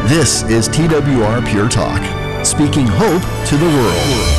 This is TWR Pure Talk, speaking hope to the world.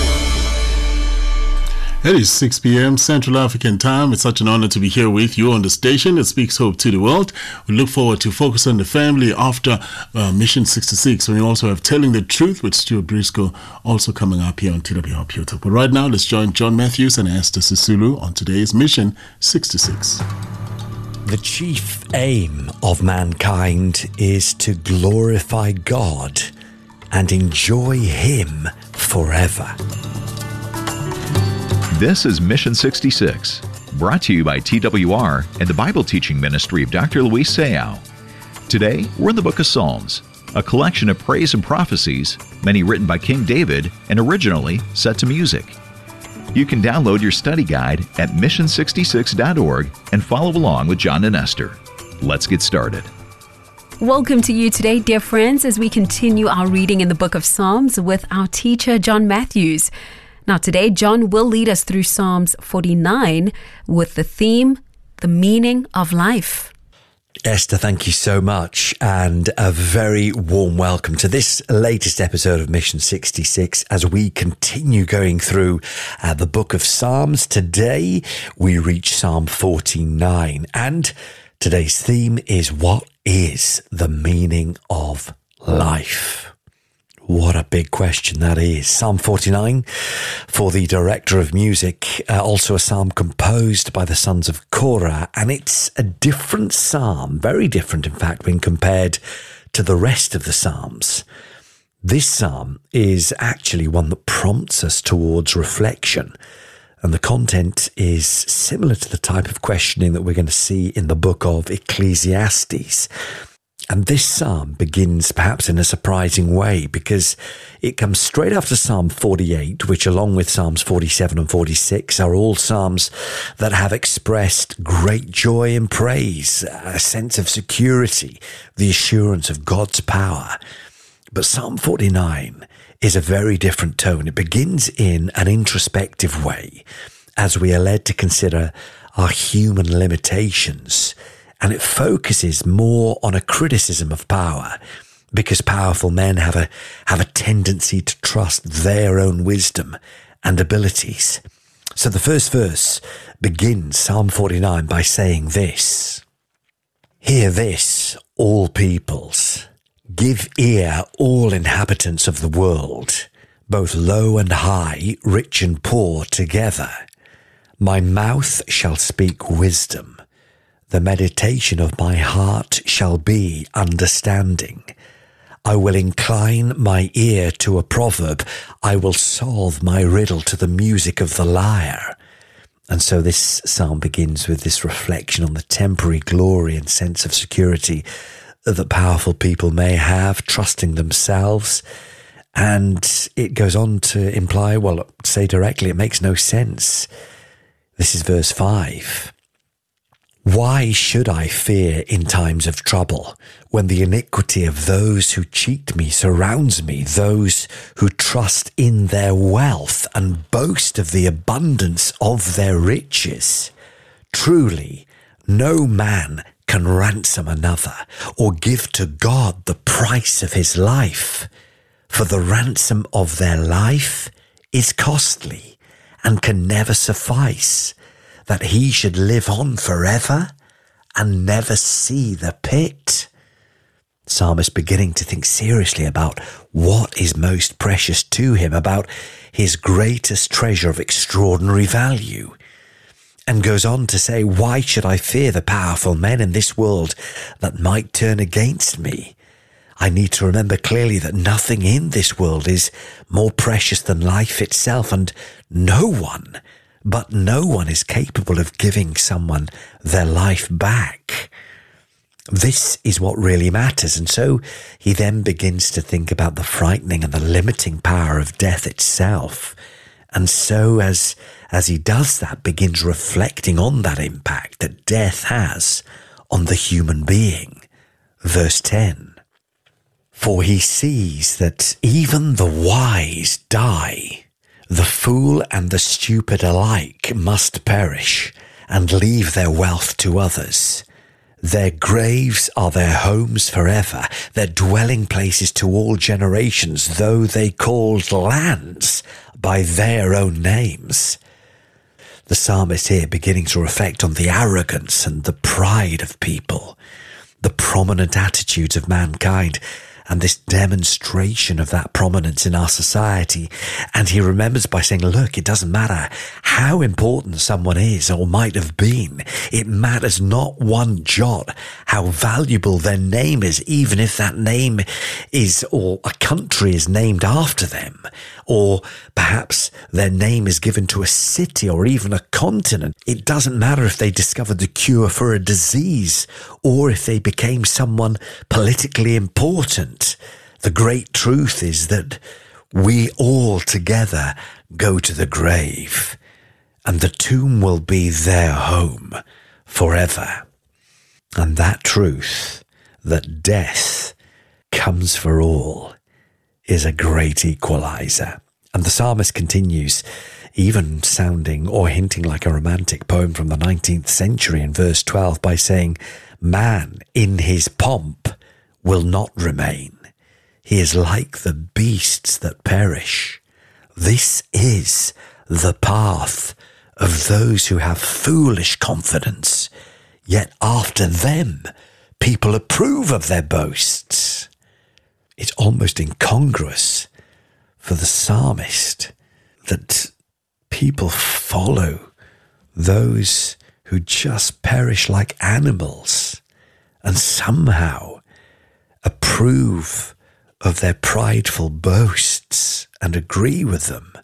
It is 6 p.m. Central African Time. It's such an honor to be here with you on the station that speaks hope to the world. We look forward to Focus on the Family after Mission 66. We also have Telling the Truth with Stuart Briscoe also coming up here on TWR Pure Talk. But right now, let's join John Matthews and Esther Sisulu on today's Mission 66. The chief aim of mankind is to glorify God and enjoy Him forever. This is Mission 66, brought to you by TWR and the Bible teaching ministry of Dr. Luis Sayao. Today, we're in the book of Psalms, a collection of praise and prophecies, many written by King David and originally set to music. You can download your study guide at mission66.org and follow along with John and Esther. Let's get started. Welcome to you today, dear friends, as we continue our reading in the book of Psalms with our teacher, John Matthews. Now today, John will lead us through Psalms 49 with the theme, the meaning of life. Esther, thank you so much, and a very warm welcome to this latest episode of Mission 66 as we continue going through the book of Psalms. Today, we reach Psalm 49, and today's theme is, what is the meaning of life? What a big question that is. Psalm 49 for the director of music, also a psalm composed by the sons of Korah, and it's a different psalm, very different in fact when compared to the rest of the psalms. This psalm is actually one that prompts us towards reflection, and the content is similar to the type of questioning that we're going to see in the book of Ecclesiastes. And this psalm begins perhaps in a surprising way because it comes straight after Psalm 48, which along with Psalms 47 and 46 are all psalms that have expressed great joy and praise, a sense of security, the assurance of God's power. But Psalm 49 is a very different tone. It begins in an introspective way as we are led to consider our human limitations. And it focuses more on a criticism of power because powerful men have a tendency to trust their own wisdom and abilities. So the first verse begins Psalm 49 by saying this: "Hear this, all peoples. Give ear, all inhabitants of the world, both low and high, rich and poor together. My mouth shall speak wisdom. The meditation of my heart shall be understanding. I will incline my ear to a proverb. I will solve my riddle to the music of the lyre." And so this psalm begins with this reflection on the temporary glory and sense of security that powerful people may have, trusting themselves. And it goes on to imply, well, say directly, it makes no sense. This is verse 5. "Why should I fear in times of trouble, when the iniquity of those who cheat me surrounds me, those who trust in their wealth and boast of the abundance of their riches? Truly, no man can ransom another or give to God the price of his life. For the ransom of their life is costly and can never suffice, that he should live on forever and never see the pit." The psalmist beginning to think seriously about what is most precious to him, about his greatest treasure of extraordinary value, and goes on to say, "Why should I fear the powerful men in this world that might turn against me? I need to remember clearly that nothing in this world is more precious than life itself, and no one is capable of giving someone their life back. This is what really matters." And so he then begins to think about the frightening and the limiting power of death itself. And so as he does that, begins reflecting on that impact that death has on the human being. Verse 10, "For he sees that even the wise die. The fool and the stupid alike must perish and leave their wealth to others. Their graves are their homes forever, their dwelling places to all generations, though they called lands by their own names. The psalmist here beginning to reflect on the arrogance and the pride of people, the prominent attitudes of mankind, and this demonstration of that prominence in our society. And he remembers by saying, look, it doesn't matter how important someone is or might have been. It matters not one jot how valuable their name is, even if that name is, or a country is named after them, or perhaps their name is given to a city or even a continent. It doesn't matter if they discovered the cure for a disease or if they became someone politically important. The great truth is that we all together go to the grave, and the tomb will be their home forever. And that truth, that death comes for all, is a great equalizer. And the psalmist continues, even sounding or hinting like a romantic poem from the 19th century in verse 12 by saying, man in his pomp will not remain. He is like the beasts that perish. This is the path of those who have foolish confidence, yet after them people approve of their boasts. It's almost incongruous for the psalmist that people follow those who just perish like animals and somehow approve of their prideful boasts and agree with them,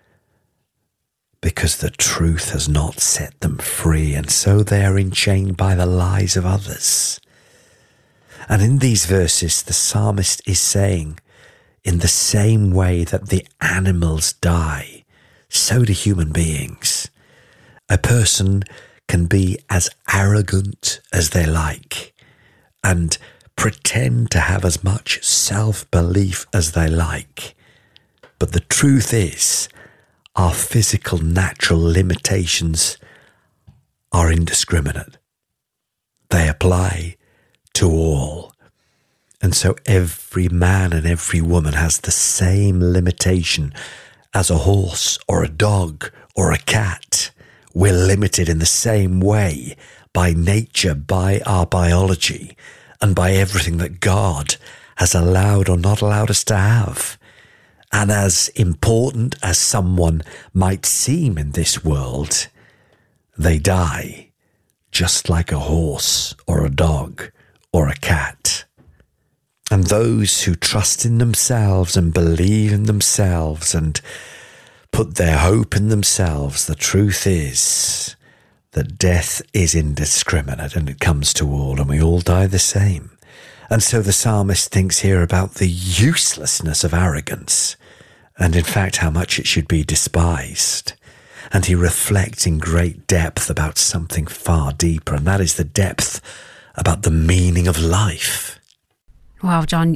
because the truth has not set them free, and so they are enchained by the lies of others. And in these verses, the psalmist is saying, in the same way that the animals die, so do human beings. A person can be as arrogant as they like and pretend to have as much self-belief as they like. But the truth is, our physical, natural limitations are indiscriminate. They apply to all. And so every man and every woman has the same limitation as a horse or a dog or a cat. We're limited in the same way by nature, by our biology, and by everything that God has allowed or not allowed us to have. And as important as someone might seem in this world, they die just like a horse or a dog or a cat. And those who trust in themselves and believe in themselves and put their hope in themselves, the truth is that death is indiscriminate and it comes to all, and we all die the same. And so the psalmist thinks here about the uselessness of arrogance, and in fact how much it should be despised. And he reflects in great depth about something far deeper, and that is the depth about the meaning of life. Wow, John,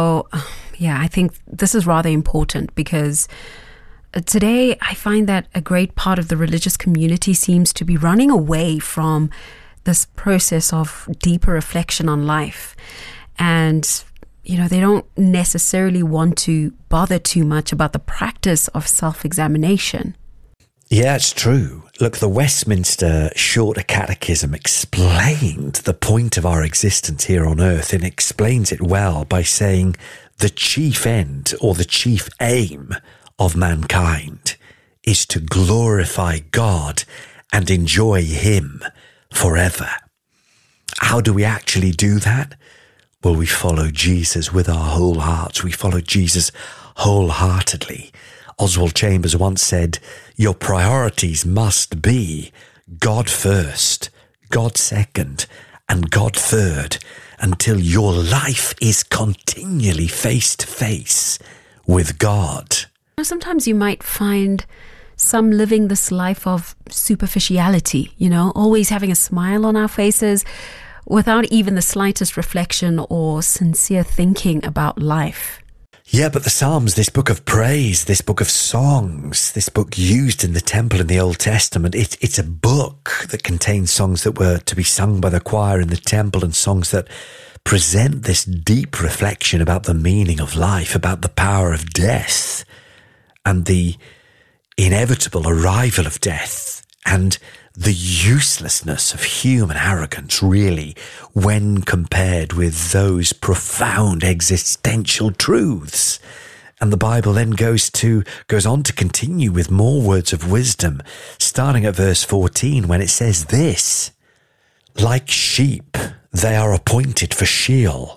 I think this is rather important, because today I find that a great part of the religious community seems to be running away from this process of deeper reflection on life. And, they don't necessarily want to bother too much about the practice of self-examination. Yeah, it's true. Look, the Westminster Shorter Catechism explained the point of our existence here on earth, and explains it well by saying the chief end or the chief aim of mankind is to glorify God and enjoy Him forever. How do we actually do that? Well, we follow Jesus with our whole hearts. We follow Jesus wholeheartedly. Oswald Chambers once said, your priorities must be God first, God second, and God third, until your life is continually face to face with God. Sometimes you might find some living this life of superficiality, always having a smile on our faces without even the slightest reflection or sincere thinking about life. Yeah, but the Psalms, this book of praise, this book of songs, this book used in the temple in the Old Testament, it's a book that contains songs that were to be sung by the choir in the temple and songs that present this deep reflection about the meaning of life, about the power of death and the inevitable arrival of death and the uselessness of human arrogance, really, when compared with those profound existential truths. And the Bible then goes on to continue with more words of wisdom, starting at verse 14, when it says this: like sheep, they are appointed for Sheol.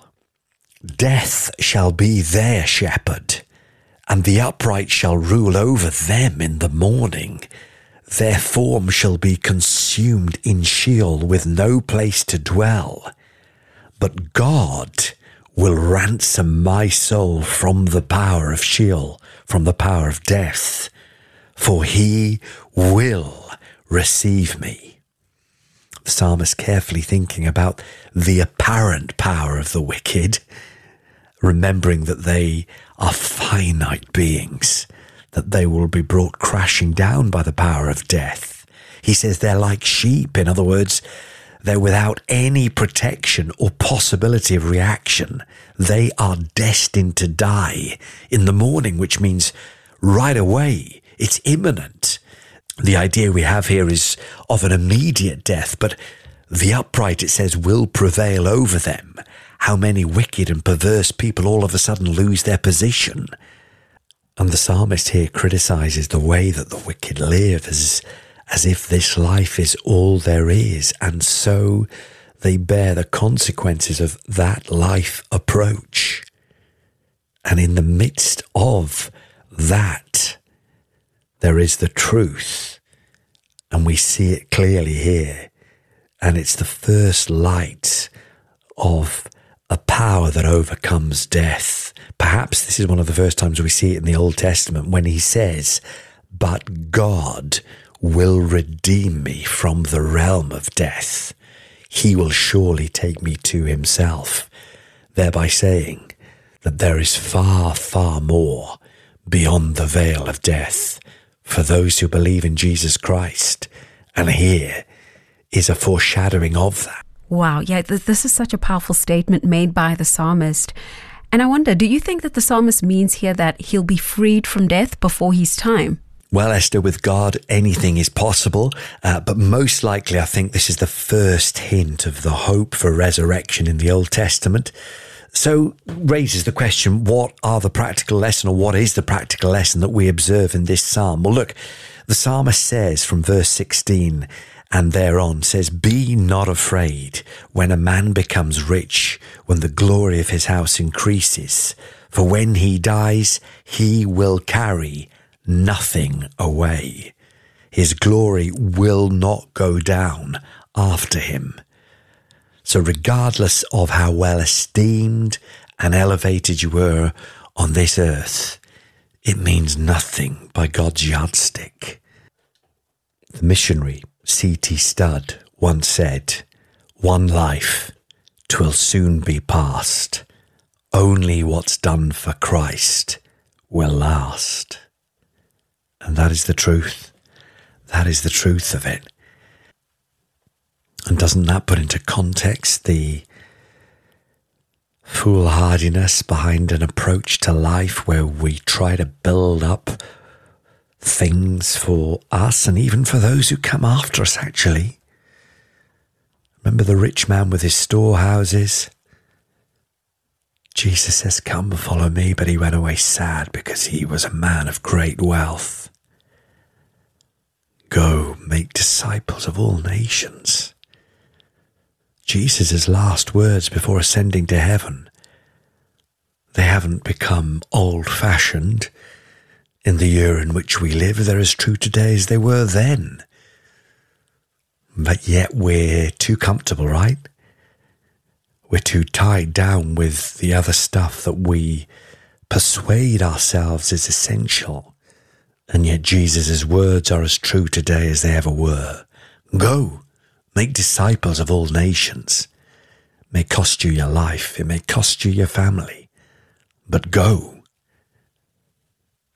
Death shall be their shepherd, and the upright shall rule over them in the morning. Their form shall be consumed in Sheol with no place to dwell. But God will ransom my soul from the power of Sheol, from the power of death, for he will receive me. The psalmist carefully thinking about the apparent power of the wicked, remembering that they are finite beings, that they will be brought crashing down by the power of death. He says they're like sheep. In other words, they're without any protection or possibility of reaction. They are destined to die in the morning, which means right away. It's imminent. The idea we have here is of an immediate death, but the upright, it says, will prevail over them. How many wicked and perverse people all of a sudden lose their position? And the psalmist here criticizes the way that the wicked live as if this life is all there is, and so they bear the consequences of that life approach. And in the midst of that, there is the truth, and we see it clearly here, and it's the first light of a power that overcomes death. Perhaps this is one of the first times we see it in the Old Testament when he says, but God will redeem me from the realm of death. He will surely take me to himself, thereby saying that there is far, far more beyond the veil of death for those who believe in Jesus Christ. And here is a foreshadowing of that. Wow, yeah, this is such a powerful statement made by the psalmist. And I wonder, do you think that the psalmist means here that he'll be freed from death before his time? Well, Esther, with God, anything is possible. But most likely, I think this is the first hint of the hope for resurrection in the Old Testament. So raises the question, what are the practical lesson, or what is the practical lesson that we observe in this psalm? Well, look, the psalmist says from verse 16 and thereon, says, be not afraid when a man becomes rich, when the glory of his house increases. For when he dies, he will carry nothing away. His glory will not go down after him. So regardless of how well esteemed and elevated you were on this earth, it means nothing by God's yardstick. The missionary C.T. Studd once said, one life, 'twill soon be past. Only what's done for Christ will last. And that is the truth. That is the truth of it. And doesn't that put into context the foolhardiness behind an approach to life where we try to build up things for us and even for those who come after us, actually? Remember the rich man with his storehouses? Jesus says, come follow me, but he went away sad because he was a man of great wealth. Go, make disciples of all nations. Jesus' last words before ascending to heaven, they haven't become old-fashioned in the year in which we live. They're as true today as they were then. But yet we're too comfortable, right? We're too tied down with the other stuff that we persuade ourselves is essential. And yet Jesus' words are as true today as they ever were. Go, make disciples of all nations. It may cost you your life. It may cost you your family. But go.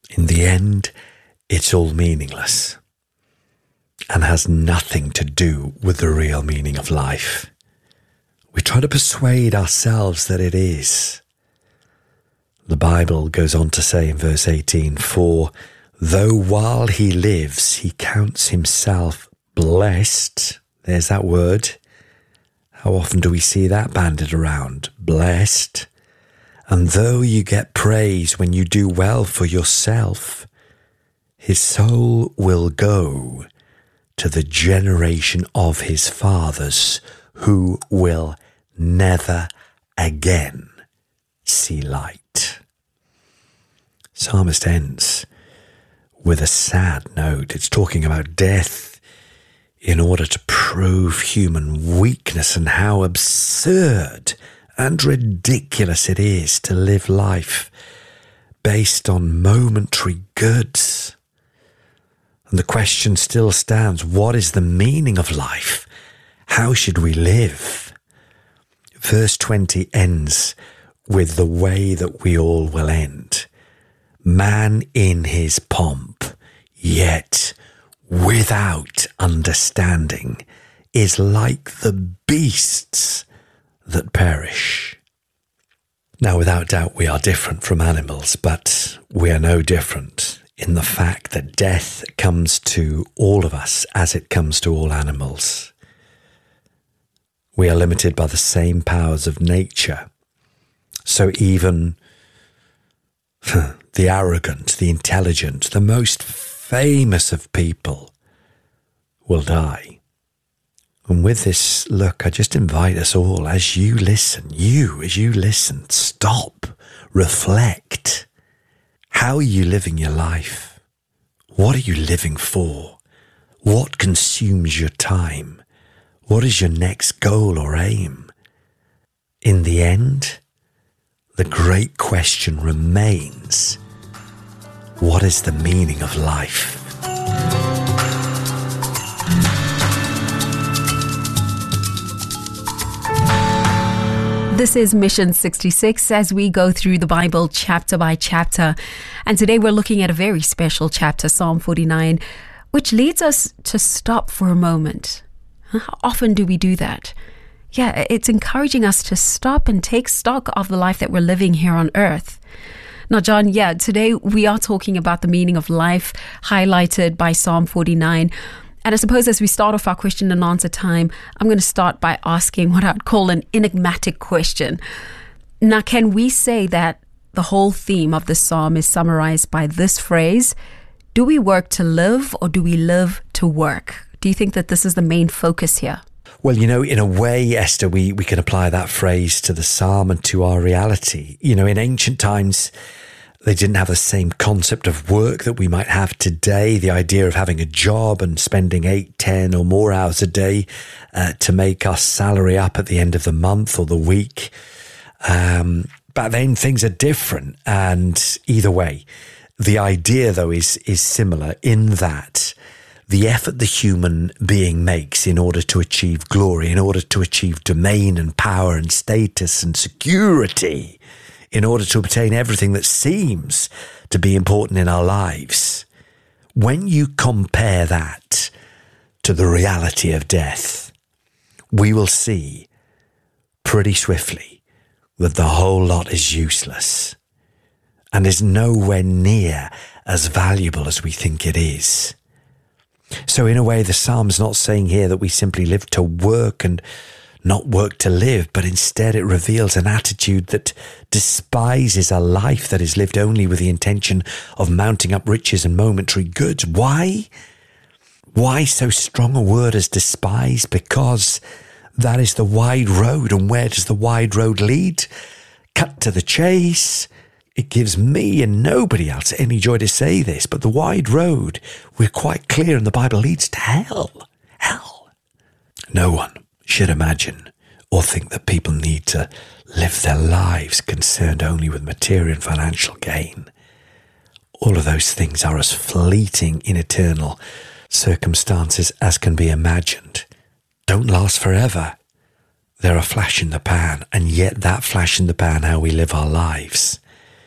In the end, it's all meaningless and has nothing to do with the real meaning of life. We try to persuade ourselves that it is. The Bible goes on to say in verse 18, "For though while he lives, he counts himself blessed," there's that word. How often do we see that bandied around? Blessed. "And though you get praise when you do well for yourself, his soul will go to the generation of his fathers who will never again see light." Psalmist ends with a sad note. It's talking about death in order to prove human weakness and how absurd and ridiculous it is to live life based on momentary goods. And the question still stands, what is the meaning of life? How should we live? Verse 20 ends with the way that we all will end. "Man in his pomp, yet without understanding, is like the beasts that perish." Now, without doubt, we are different from animals, but we are no different in the fact that death comes to all of us as it comes to all animals. We are limited by the same powers of nature. So even the arrogant, the intelligent, the most famous of people will die. And with this look, I just invite us all, as you listen, stop, reflect. How are you living your life? What are you living for? What consumes your time? What is your next goal or aim? In the end, the great question remains, what is the meaning of life? This is Mission 66 as we go through the Bible chapter by chapter. And today we're looking at a very special chapter, Psalm 49, which leads us to stop for a moment. How often do we do that? Yeah, it's encouraging us to stop and take stock of the life that we're living here on earth. Now, John, today we are talking about the meaning of life highlighted by Psalm 49. And I suppose as we start off our question and answer time, I'm going to start by asking what I'd call an enigmatic question. Now, can we say that the whole theme of the psalm is summarized by this phrase, do we work to live or do we live to work? Do you think that this is the main focus here? Well, in a way, Esther, we can apply that phrase to the psalm and to our reality. In ancient times, they didn't have the same concept of work that we might have today, the idea of having a job and spending 8, 10 or more hours a day to make our salary up at the end of the month or the week. Back then, things are different. And either way, the idea, though, is similar in that the effort the human being makes in order to achieve glory, in order to achieve domain and power and status and security, in order to obtain everything that seems to be important in our lives. When you compare that to the reality of death, we will see pretty swiftly that the whole lot is useless and is nowhere near as valuable as we think it is. So in a way, the psalm's not saying here that we simply live to work and not work to live, but instead it reveals an attitude that despises a life that is lived only with the intention of mounting up riches and momentary goods. Why? Why so strong a word as despise? Because that is the wide road. And where does the wide road lead? Cut to the chase. It gives me and nobody else any joy to say this, but the wide road, we're quite clear in the Bible, leads to hell. Hell. No one should imagine or think that people need to live their lives concerned only with material and financial gain. All of those things are as fleeting in eternal circumstances as can be imagined. Don't last forever. They're a flash in the pan, and yet that flash in the pan, how we live our lives,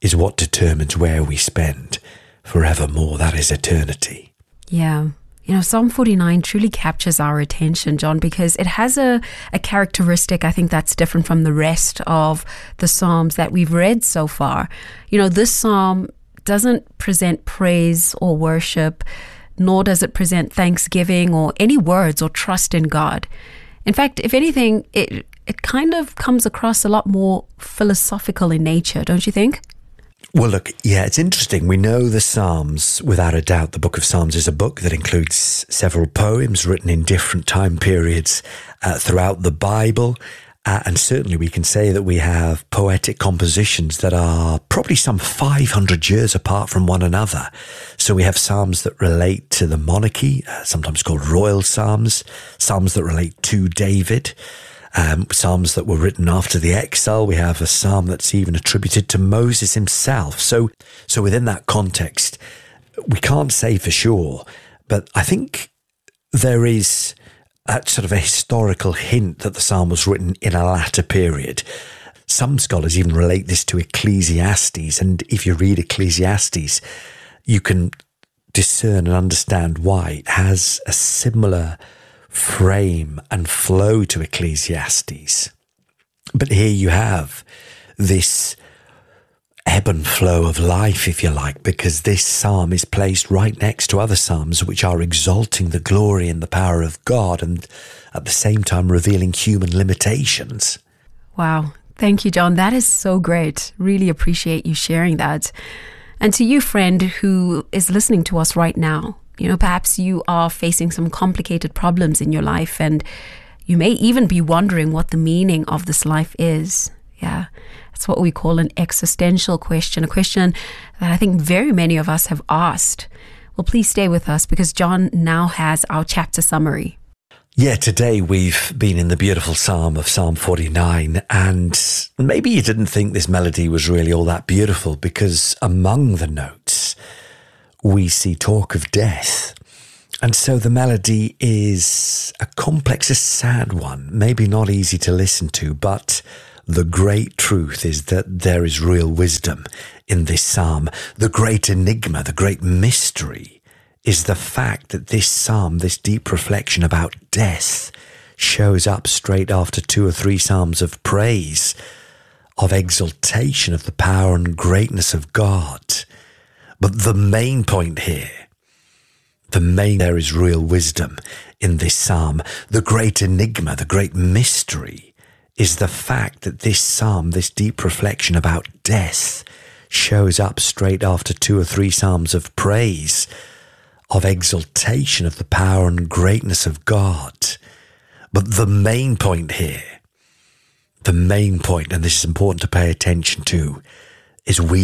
is what determines where we spend forevermore. That is eternity. Yeah. Psalm 49 truly captures our attention, John, because it has a characteristic, I think, that's different from the rest of the Psalms that we've read so far. This Psalm doesn't present praise or worship, nor does it present thanksgiving or any words or trust in God. In fact, if anything, it kind of comes across a lot more philosophical in nature, don't you think? Well, look, yeah, it's interesting. We know the Psalms, without a doubt. The book of Psalms is a book that includes several poems written in different time periods throughout the Bible. And certainly we can say that we have poetic compositions that are probably some 500 years apart from one another. So we have psalms that relate to the monarchy, sometimes called royal psalms, psalms that relate to David, psalms that were written after the exile. We have a psalm that's even attributed to Moses himself. So within that context, we can't say for sure, but I think there is sort of a historical hint that the psalm was written in a latter period. Some scholars even relate this to Ecclesiastes, and if you read Ecclesiastes, you can discern and understand why it has a similar frame and flow to Ecclesiastes. But here you have this ebb and flow of life, if you like, because this psalm is placed right next to other psalms which are exalting the glory and the power of God and at the same time revealing human limitations. Wow. Thank you, John. That is so great. Really appreciate you sharing that. And to you, friend, who is listening to us right now, perhaps you are facing some complicated problems in your life, and you may even be wondering what the meaning of this life is. Yeah, it's what we call an existential question, a question that I think very many of us have asked. Well, please stay with us because John now has our chapter summary. Yeah, today we've been in the beautiful psalm of Psalm 49, and maybe you didn't think this melody was really all that beautiful because among the notes we see talk of death. And so the melody is a complex, a sad one, maybe not easy to listen to, but the great truth is that there is real wisdom in this psalm. The great enigma, the great mystery is the fact that this psalm, this deep reflection about death, shows up straight after 2 or 3 psalms of praise, of exaltation of the power and greatness of God. But the main point here, there is real wisdom in this psalm. The great enigma, the great mystery is the fact that this psalm, this deep reflection about death, shows up straight after 2 or 3 psalms of praise, of exaltation of the power and greatness of God. But the main point here, and this is important to pay attention to, is we